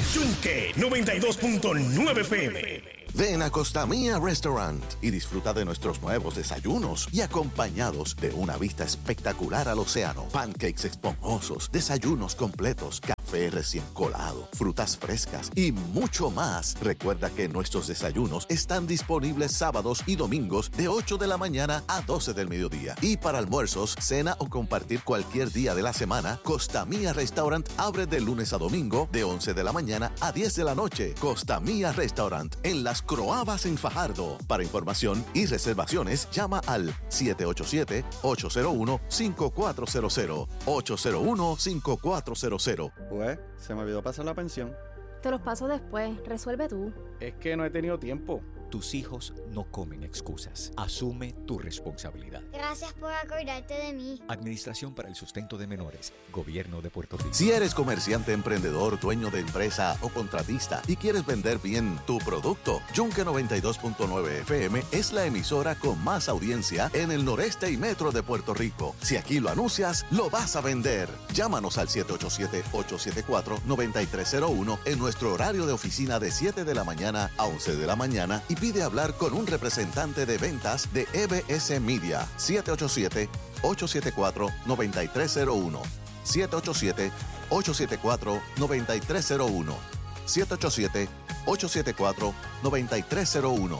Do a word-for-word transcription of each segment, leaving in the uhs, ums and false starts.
Yunque noventa y dos punto nueve F M. Ven a Costa Mía Restaurant y disfruta de nuestros nuevos desayunos y acompañados de una vista espectacular al océano, pancakes esponjosos, desayunos completos, café recién colado, frutas frescas y mucho más. Recuerda que nuestros desayunos están disponibles sábados y domingos de ocho de la mañana a doce del mediodía. Y para almuerzos, cena o compartir cualquier día de la semana, Costa Mía Restaurant abre de lunes a domingo de once de la mañana a diez de la noche. Costa Mía Restaurant en Las Croabas en Fajardo. Para información y reservaciones, llama al siete ocho siete, ocho cero uno, cinco cuatro cero cero. ocho cero uno, cinco cuatro cero cero. Pues, se me olvidó pasar la pensión. Te los paso después. Resuelve tú. Es que no he tenido tiempo. Tus hijos no comen excusas. Asume tu responsabilidad. Gracias por acordarte de mí. Administración para el Sustento de Menores. Gobierno de Puerto Rico. Si eres comerciante, emprendedor, dueño de empresa o contratista y quieres vender bien tu producto, Yunque noventa y dos punto nueve F M es la emisora con más audiencia en el noreste y metro de Puerto Rico. Si aquí lo anuncias, lo vas a vender. Llámanos al siete ocho siete, ocho siete cuatro, nueve tres cero uno en nuestro horario de oficina de siete de la mañana a once de la mañana y pide hablar con un representante de ventas de E B S Media. siete ocho siete, ocho siete cuatro, nueve tres cero uno. siete ocho siete, ocho siete cuatro, nueve tres cero uno. siete ocho siete, ocho siete cuatro, nueve tres cero uno.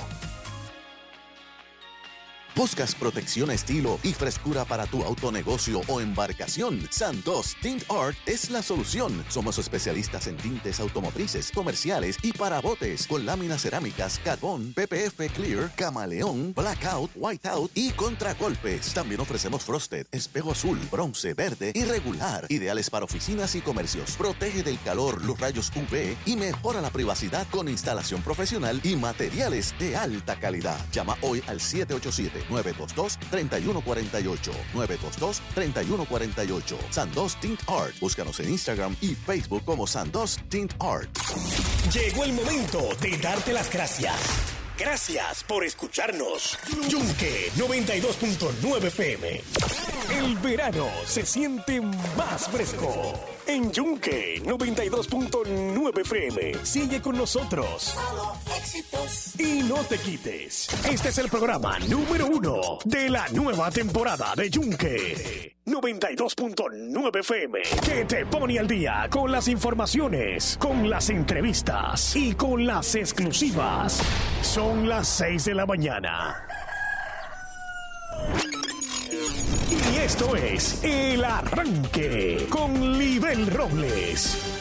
¿Buscas protección, estilo y frescura para tu autonegocio o embarcación? Santos Tint Art es la solución. Somos especialistas en tintes automotrices, comerciales y para botes, con láminas cerámicas, carbón, P P F Clear, camaleón, blackout, whiteout y contragolpes. También ofrecemos frosted, espejo azul, bronce, verde y regular, ideales para oficinas y comercios. Protege del calor, los rayos U V y mejora la privacidad con instalación profesional y materiales de alta calidad. Llama hoy al siete ocho siete, nueve dos dos, tres uno cuatro ocho. nueve dos dos, tres uno cuatro ocho. Sandos Tint Art. Búscanos en Instagram y Facebook como Sandos Tint Art. Llegó el momento de darte las gracias. Gracias por escucharnos. Yunque noventa y dos punto nueve F M. El verano se siente más fresco. En Yunque noventa y dos punto nueve F M. Sigue con nosotros. Solo éxitos. Y no te quites. Este es el programa número uno de la nueva temporada de Yunque noventa y dos punto nueve F M, que te pone al día con las informaciones, con las entrevistas y con las exclusivas. Son las seis de la mañana. Y esto es El Arranque con Libel Robles.